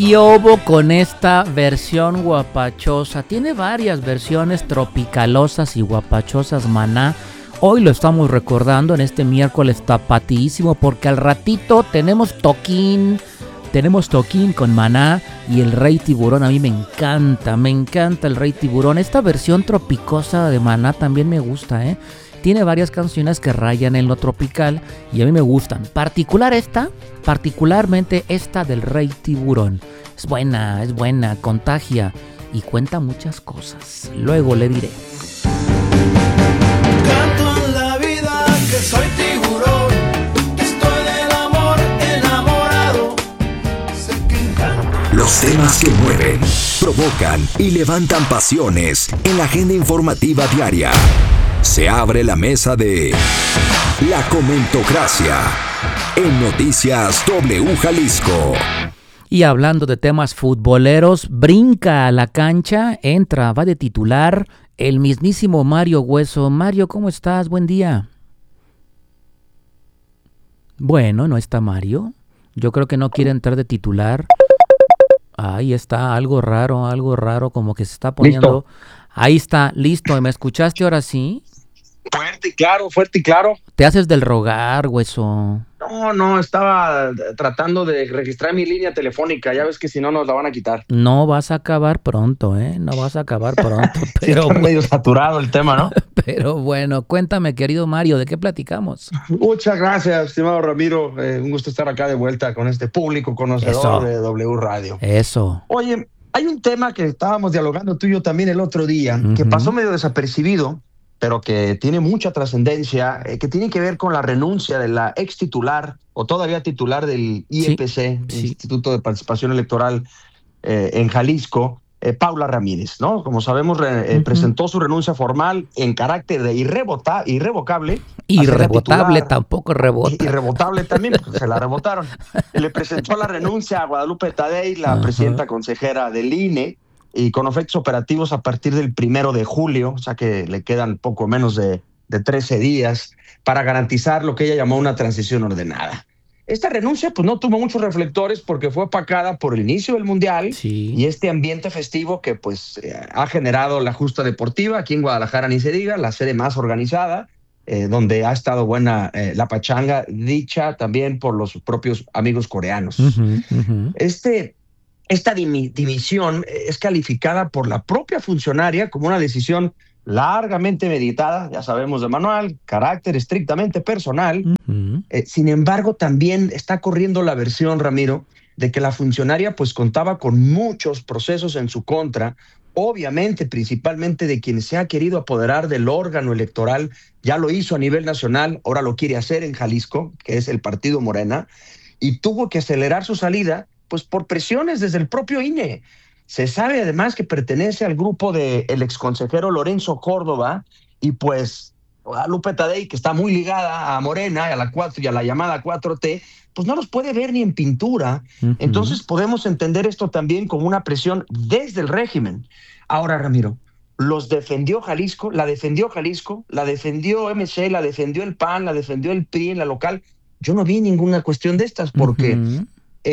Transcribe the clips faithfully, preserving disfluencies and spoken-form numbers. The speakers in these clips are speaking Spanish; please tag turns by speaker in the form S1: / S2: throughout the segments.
S1: ¿Qué hubo con esta versión guapachosa? Tiene varias versiones tropicalosas y guapachosas Maná. Hoy lo estamos recordando en este miércoles tapatísimo porque al ratito tenemos toquín. Tenemos toquín con Maná y el Rey Tiburón. A mí me encanta, me encanta el Rey Tiburón. Esta versión tropicosa de Maná también me gusta, ¿eh? Tiene varias canciones que rayan en lo tropical y a mí me gustan. Particular esta, particularmente esta del Rey Tiburón. Es buena, es buena, contagia y cuenta muchas cosas. Luego le diré.
S2: Canto en la vida que soy tiburón, que estoy del amor enamorado. Sé que encanto.
S3: Los temas que mueven, provocan y levantan pasiones en la agenda informativa diaria. Se abre la mesa de la Comentocracia en Noticias W Jalisco.
S1: Y hablando de temas futboleros, brinca a la cancha, entra, va de titular el mismísimo Mario Hueso. Mario, ¿cómo estás? Buen día. Bueno, no está Mario. Yo creo que no quiere entrar de titular. Ahí está, algo raro, algo raro, como que se está poniendo...
S4: Listo.
S1: Ahí está, listo. ¿Me escuchaste ahora sí?
S4: Fuerte y claro, fuerte y claro.
S1: Te haces del rogar, Hueso.
S4: No, no, estaba tratando de registrar mi línea telefónica. Ya ves que si no nos la van a quitar.
S1: No vas a acabar pronto, ¿eh? No vas a acabar pronto. Pero,
S4: Sí, está medio saturado el tema, ¿no?
S1: pero bueno, cuéntame, querido Mario, ¿de qué platicamos?
S4: Muchas gracias, estimado Ramiro. Eh, un gusto estar acá de vuelta con este público conocedor
S1: Eso.
S4: de W Radio.
S1: Eso.
S4: Oye, hay un tema que estábamos dialogando tú y yo también el otro día,
S1: Ujú.
S4: que pasó medio desapercibido, pero que tiene mucha trascendencia, eh, que tiene que ver con la renuncia de la ex titular o todavía titular del I E P C,
S1: Sí, sí.
S4: Instituto de Participación Electoral eh, en Jalisco, eh, Paula Ramírez, ¿no? Como sabemos, re- eh,
S1: Ujú.
S4: presentó su renuncia formal en carácter de irrebota, irrevocable. a ser la
S1: Irrebotable,
S4: titular.
S1: tampoco rebota.
S4: Irrebotable también, porque se la rebotaron. Le presentó la renuncia a Guadalupe Tadei, la
S1: Ajá.
S4: presidenta consejera del I N E, y con efectos operativos a partir del primero de julio, o sea que le quedan poco menos de, de trece días para garantizar lo que ella llamó una transición ordenada. Esta renuncia pues no tuvo muchos reflectores porque fue opacada por el inicio del Mundial
S1: Sí.
S4: y este ambiente festivo que pues eh, ha generado la justa deportiva, aquí en Guadalajara ni se diga, la sede más organizada, eh, donde ha estado buena eh, la pachanga, dicha también por los propios amigos coreanos.
S1: Ujú, ujú.
S4: Este, esta dimi- dimisión es calificada por la propia funcionaria como una decisión largamente meditada, ya sabemos de manual, carácter estrictamente personal.
S1: Ujú.
S4: Eh, sin embargo, también está corriendo la versión, Ramiro, de que la funcionaria pues contaba con muchos procesos en su contra, obviamente principalmente de quien se ha querido apoderar del órgano electoral, ya lo hizo a nivel nacional, ahora lo quiere hacer en Jalisco, que es el partido Morena, y tuvo que acelerar su salida pues por presiones desde el propio I N E. Se sabe además que pertenece al grupo del de exconsejero Lorenzo Córdoba y pues Guadalupe Tadei, que está muy ligada a Morena y a la cuatro y a la llamada cuatro T, pues no los puede ver ni en pintura.
S1: Ujú.
S4: Entonces podemos entender esto también como una presión desde el régimen. Ahora, Ramiro, los defendió Jalisco, la defendió Jalisco, la defendió M C, la defendió el P A N, la defendió el P R I en la local. Yo no vi ninguna cuestión de estas porque
S1: Ujú.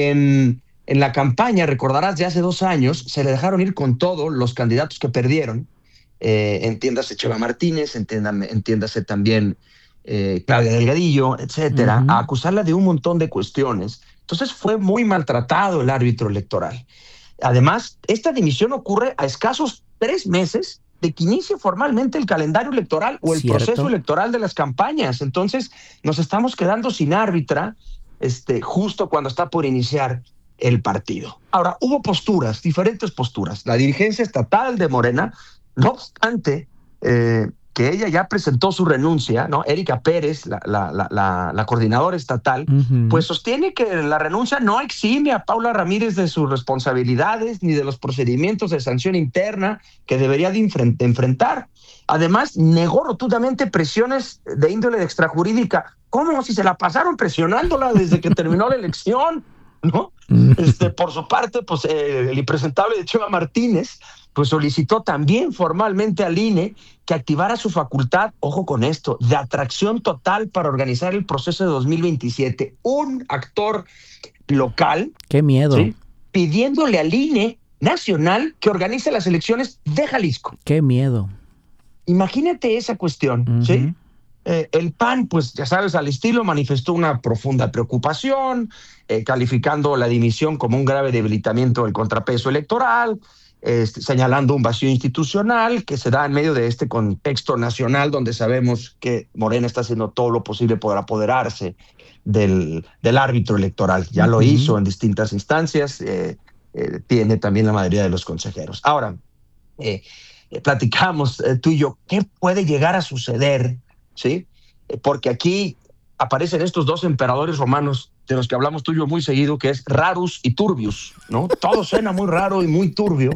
S4: en, en la campaña, recordarás, de hace dos años, se le dejaron ir con todos los candidatos que perdieron. Eh, entiéndase Cheva Martínez, entiéndame, entiéndase también eh, Claudia Delgadillo, etcétera,
S1: Ujú.
S4: a acusarla de un montón de cuestiones. Entonces fue muy maltratado el árbitro electoral. Además, esta dimisión ocurre a escasos tres meses de que inicie formalmente el calendario electoral o el
S1: Cierto.
S4: proceso electoral de las campañas. Entonces, nos estamos quedando sin árbitra este, justo cuando está por iniciar el partido. Ahora, hubo posturas, diferentes posturas. La dirigencia estatal de Morena, no obstante, eh, que ella ya presentó su renuncia, ¿no? Erika Pérez, la, la, la, la, la coordinadora estatal,
S1: Ujú.
S4: pues sostiene que la renuncia no exime a Paula Ramírez de sus responsabilidades ni de los procedimientos de sanción interna que debería de enfrent- enfrentar. Además, negó rotundamente presiones de índole extrajurídica. ¿Cómo? Si se la pasaron presionándola desde que terminó la elección, ¿no? Este, por su parte, pues eh, el impresentable de Cheva Martínez pues solicitó también formalmente al I N E que activara su facultad, ojo con esto, de atracción total para organizar el proceso de dos mil veintisiete. Un actor local,
S1: Qué miedo.
S4: ¿sí? pidiéndole al I N E nacional que organice las elecciones de Jalisco.
S1: Qué miedo.
S4: Imagínate esa cuestión, uh-huh. ¿sí? Eh, el P A N, pues ya sabes, al estilo, manifestó una profunda preocupación, eh, calificando la dimisión como un grave debilitamiento del contrapeso electoral, eh, señalando un vacío institucional que se da en medio de este contexto nacional donde sabemos que Morena está haciendo todo lo posible por apoderarse del, del árbitro electoral. Ya uh-huh. lo hizo en distintas instancias, eh, eh, tiene también la mayoría de los consejeros. Ahora, eh, eh, platicamos eh, tú y yo, ¿qué puede llegar a suceder? ¿Sí? Eh, porque aquí aparecen estos dos emperadores romanos de los que hablamos tú y yo muy seguido, que es Rarus y Turbius, ¿no? Todo suena muy raro y muy turbio.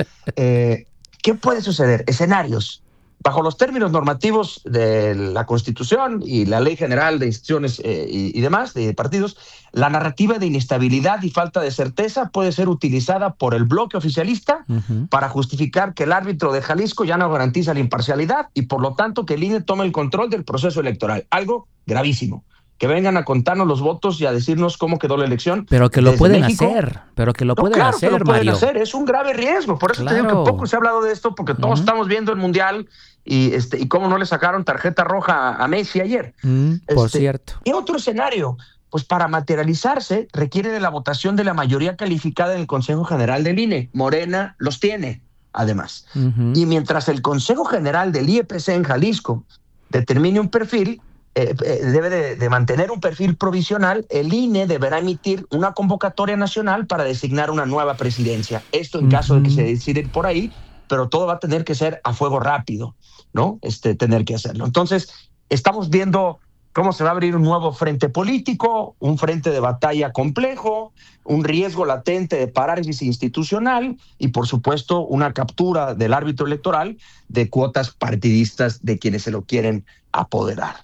S4: Eh, ¿Qué puede suceder? Escenarios. Bajo los términos normativos de la Constitución y la Ley General de Instituciones eh, y, y demás, de partidos, la narrativa de inestabilidad y falta de certeza puede ser utilizada por el bloque oficialista uh-huh. para justificar que el árbitro de Jalisco ya no garantiza la imparcialidad y por lo tanto que el I N E tome el control del proceso electoral. Algo gravísimo. Que vengan a contarnos los votos y a decirnos cómo quedó la elección.
S1: Pero que lo pueden México. hacer, pero que lo
S4: no,
S1: pueden
S4: claro
S1: hacer,
S4: que lo pueden
S1: Mario.
S4: hacer. Es un grave riesgo. Por eso claro. te digo que poco se ha hablado de esto, porque todos uh-huh. estamos viendo el Mundial y, este, y cómo no le sacaron tarjeta roja a Messi ayer.
S1: Mm,
S4: este,
S1: por cierto.
S4: ¿Qué otro escenario? Pues para materializarse requiere de la votación de la mayoría calificada en el Consejo General del I N E. Morena los tiene, además. Uh-huh. Y mientras el Consejo General del I E P C en Jalisco determine un perfil, Eh, eh, debe de, de mantener un perfil provisional, el I N E deberá emitir una convocatoria nacional para designar una nueva presidencia. Esto en uh-huh. caso de que se decide por ahí, pero todo va a tener que ser a fuego rápido, ¿no? Este, tener que hacerlo. Entonces, estamos viendo cómo se va a abrir un nuevo frente político, un frente de batalla complejo, un riesgo latente de parálisis institucional y, por supuesto, una captura del árbitro electoral de cuotas partidistas de quienes se lo quieren apoderar.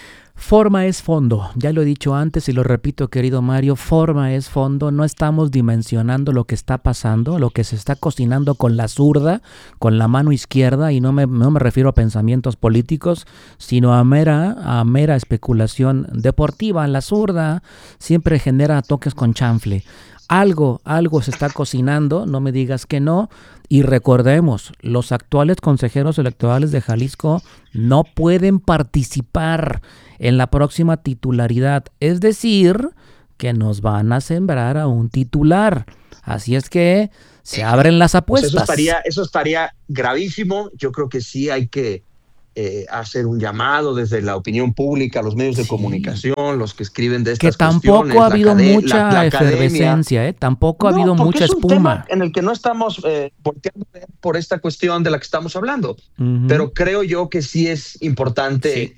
S1: Forma es fondo, ya lo he dicho antes y lo repito, querido Mario, forma es fondo, no estamos dimensionando lo que está pasando, lo que se está cocinando con la zurda, con la mano izquierda, y no me, no me refiero a pensamientos políticos, sino a mera, a mera especulación deportiva. La zurda siempre genera toques con chanfle. Algo, algo se está cocinando, no me digas que no. Y recordemos, los actuales consejeros electorales de Jalisco no pueden participar en la próxima titularidad. Es decir, que nos van a sembrar a un titular. Así es que se abren las apuestas.
S4: Pues eso estaría, eso estaría gravísimo. Yo creo que sí hay que eh, hacer un llamado desde la opinión pública, los medios de sí. comunicación, los que escriben de estas
S1: que tampoco
S4: cuestiones.
S1: Ha habido
S4: acad-
S1: mucha
S4: la, la
S1: efervescencia, ¿eh? Tampoco
S4: no,
S1: ha habido mucha
S4: es un
S1: espuma.
S4: Tema en el que no estamos eh, volteando por esta cuestión de la que estamos hablando. Uh-huh. Pero creo yo que sí es importante sí.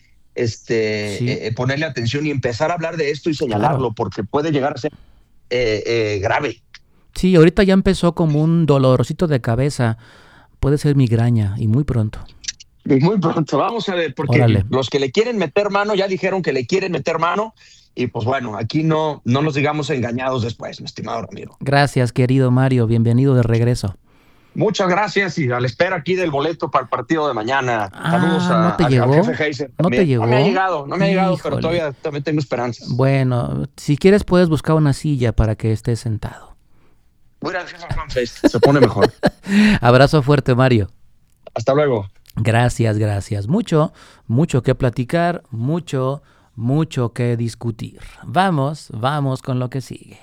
S4: este sí. Eh, ponerle atención y empezar a hablar de esto y señalarlo, claro. porque puede llegar a ser eh, eh, grave.
S1: Sí, ahorita ya empezó como un dolorcito de cabeza. Puede ser migraña y muy pronto.
S4: Y muy pronto, vamos a ver, porque
S1: Órale.
S4: Los que le quieren meter mano ya dijeron que le quieren meter mano. Y pues bueno, aquí no, no nos digamos engañados después, mi estimado Ramiro.
S1: Gracias, querido Mario. Bienvenido de regreso.
S4: Muchas gracias y a la espera aquí del boleto para el partido de mañana.
S1: Ah,
S4: Saludos a,
S1: ¿no te
S4: a,
S1: llegó?
S4: al jefe Heiser.
S1: ¿No te llegó?
S4: No me ha llegado, no me ha llegado,
S1: Híjole.
S4: pero todavía también tengo esperanzas.
S1: Bueno, si quieres puedes buscar una silla para que estés sentado.
S4: Voy a ir al jefe Fanfest, se pone mejor.
S1: Abrazo fuerte, Mario.
S4: Hasta luego.
S1: Gracias, gracias. Mucho, mucho que platicar, mucho, mucho que discutir. Vamos, vamos con lo que sigue.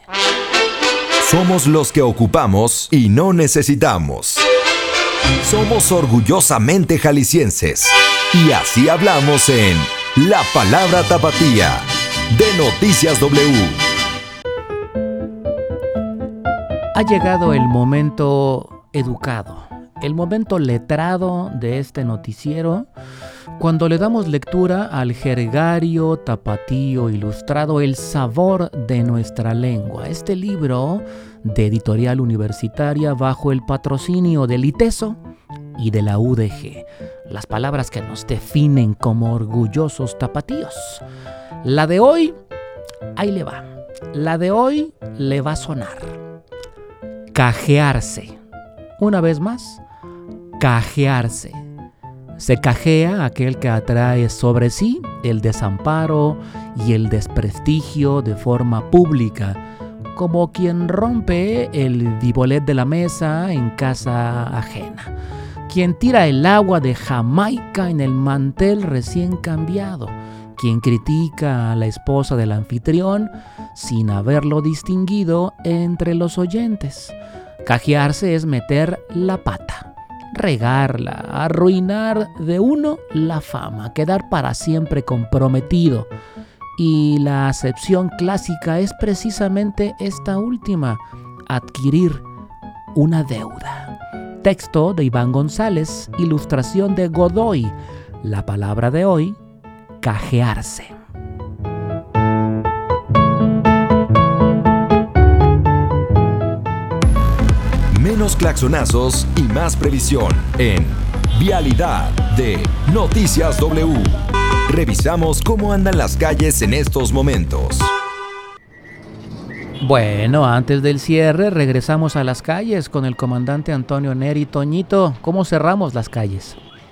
S3: Somos los que ocupamos y no necesitamos. Somos orgullosamente jaliscienses. Y así hablamos en La Palabra Tapatía de Noticias W.
S1: Ha llegado el momento educado, el momento letrado de este noticiero, cuando le damos lectura al jergario tapatío ilustrado El sabor de nuestra lengua. Este libro de Editorial Universitaria bajo el patrocinio del ITESO y de la U D G. Las palabras que nos definen como orgullosos tapatíos. La de hoy, ahí le va. La de hoy le va a sonar. Cajearse. Una vez más, cajearse. Se cajea aquel que atrae sobre sí el desamparo y el desprestigio de forma pública, como quien rompe el dibolet de la mesa en casa ajena, quien tira el agua de Jamaica en el mantel recién cambiado, quien critica a la esposa del anfitrión sin haberlo distinguido entre los oyentes. Cajearse es meter la pata, regarla, arruinar de uno la fama, quedar para siempre comprometido. Y la acepción clásica es precisamente esta última: adquirir una deuda. Texto de Iván González, ilustración de Godoy. La palabra de hoy: cajearse.
S3: Menos claxonazos y más previsión en Vialidad de Noticias W. Revisamos cómo andan las calles en estos momentos.
S1: Bueno, antes del cierre regresamos a las calles con el comandante Antonio Neri. Toñito, ¿cómo cerramos las calles?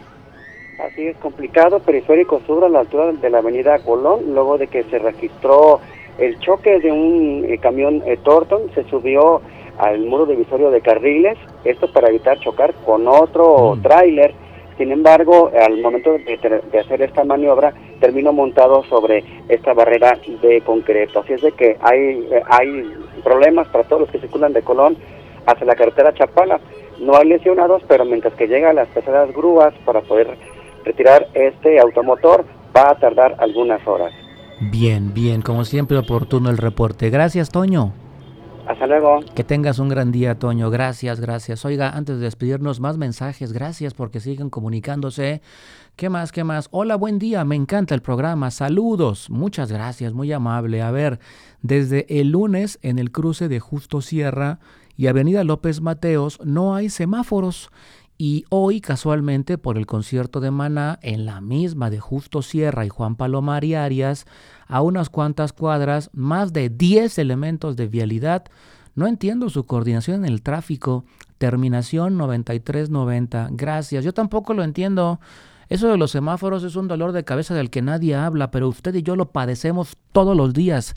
S5: Así es, complicado, periférico sur a la altura de la avenida Colón, luego de que se registró el choque de un eh, camión eh, Torton, se subió al muro divisorio de carriles, esto para evitar chocar con otro mm. tráiler. Sin embargo, al momento de, de hacer esta maniobra, terminó montado sobre esta barrera de concreto. Así es de que hay, hay problemas para todos los que circulan de Colón hacia la carretera Chapala. No hay lesionados, pero mientras que llegan las pesadas grúas para poder retirar este automotor, va a tardar algunas horas.
S1: Bien, bien, como siempre oportuno el reporte. Gracias, Toño.
S5: Hasta luego.
S1: Que tengas un gran día, Toño. Gracias, gracias. Oiga, antes de despedirnos, más mensajes. Gracias porque siguen comunicándose. ¿Qué más, qué más? Hola, buen día. Me encanta el programa. Saludos. Muchas gracias, muy amable. A ver, desde el lunes en el cruce de Justo Sierra y Avenida López Mateos no hay semáforos. Y hoy, casualmente, por el concierto de Maná, en la misma de Justo Sierra y Juan Palomar y Arias, a unas cuantas cuadras, más de diez elementos de vialidad. No entiendo su coordinación en el tráfico. Terminación noventa y tres noventa. Gracias. Yo tampoco lo entiendo. Eso de los semáforos es un dolor de cabeza del que nadie habla, pero usted y yo lo padecemos todos los días.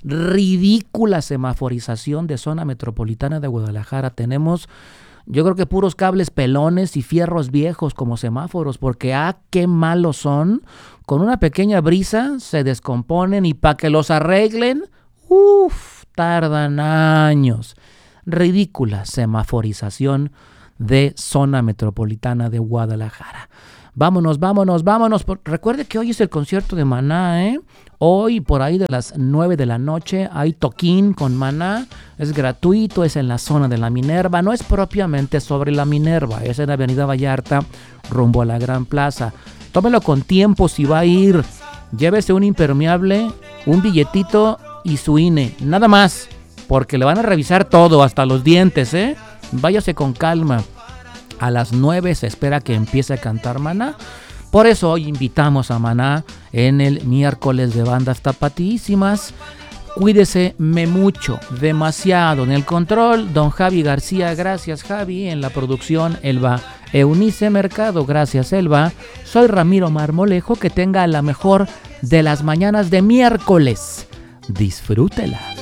S1: Ridícula semaforización de zona metropolitana de Guadalajara. Tenemos, yo creo que puros cables pelones y fierros viejos como semáforos, porque ah, qué malos son. Con una pequeña brisa se descomponen y para que los arreglen, uff, tardan años. Ridícula semaforización de zona metropolitana de Guadalajara. Vámonos, vámonos, vámonos. Recuerde que hoy es el concierto de Maná, ¿eh? Hoy, por ahí de las nueve de la noche, hay toquín con Maná. Es gratuito, es en la zona de la Minerva. No es propiamente sobre la Minerva, es en la Avenida Vallarta, rumbo a la Gran Plaza. Tómelo con tiempo si va a ir. Llévese un impermeable, un billetito y su I N E. Nada más, porque le van a revisar todo, hasta los dientes, ¿eh? Váyase con calma. A las nueve se espera que empiece a cantar Maná. Por eso hoy invitamos a Maná en el miércoles de bandas tapatísimas. Cuídese mucho, demasiado. En el control, don Javi García. Gracias, Javi. En la producción, Elba Eunice Mercado. Gracias, Elba. Soy Ramiro Marmolejo. Que tenga la mejor de las mañanas de miércoles. Disfrútela.